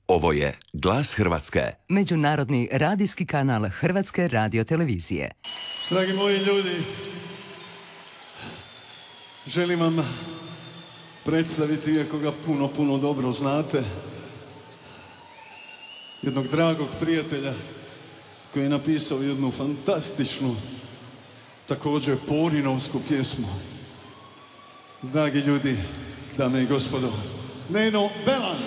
Ovo je Glas Hrvatske. Međunarodni radijski kanal Hrvatske radiotelevizije. Dragi moji ljudi, želim vam predstaviti, iako ga puno dobro znate, jednog dragog prijatelja koji je napisao jednu fantastičnu, također porinovsku pjesmu. Dragi ljudi, dame i gospodo, Neno Belan.